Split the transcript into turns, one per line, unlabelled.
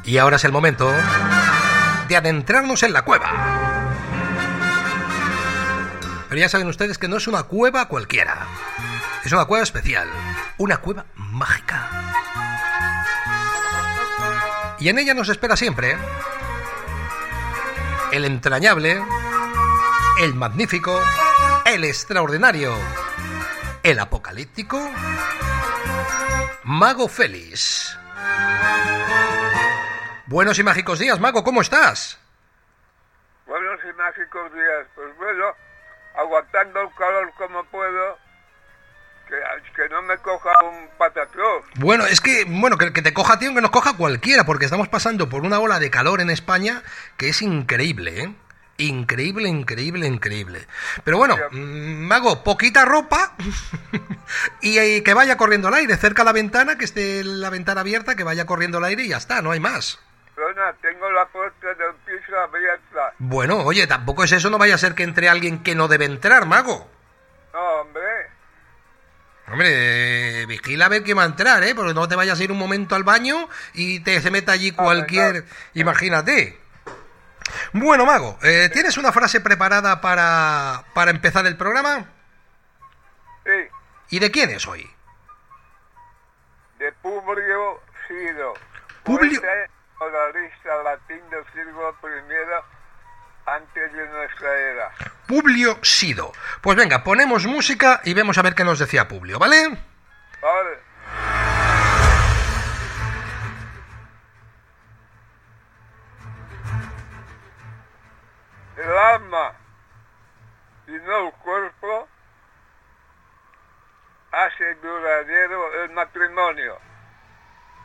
Y ahora es el momento de adentrarnos en la cueva. Pero ya saben ustedes que no es una cueva cualquiera. Es una cueva especial, una cueva mágica. Y en ella nos espera siempre el entrañable, el magnífico, el extraordinario, el apocalíptico Mago Félix. Buenos y mágicos días, Mago, ¿cómo estás?
Buenos y mágicos días. Pues bueno, aguantando el calor como puedo, que no me coja un patatros.
Bueno, es que te coja a ti o que nos coja cualquiera, porque estamos pasando por una ola de calor en España que es increíble, ¿eh? Increíble. Pero bueno, Mago, poquita ropa y que vaya corriendo el aire, cerca la ventana, que esté la ventana abierta, que vaya corriendo el aire y ya está, no hay más.
Perdona, tengo la puerta del piso abierta.
Bueno, oye, tampoco es eso, no vaya a ser que entre alguien que no debe entrar, Mago.
No, hombre.
Hombre, vigila a ver quién va a entrar, ¿eh? Porque no te vayas a ir un momento al baño y se meta allí cualquier... Imagínate. Bueno, Mago, ¿tienes una frase preparada para empezar el programa?
Sí.
¿Y de quién es hoy?
De Publio Sido.
Publio...
Moralista latín del siglo I antes de nuestra era.
Publio Sido. Pues venga, ponemos música y vemos a ver qué nos decía Publio, ¿vale?
Vale.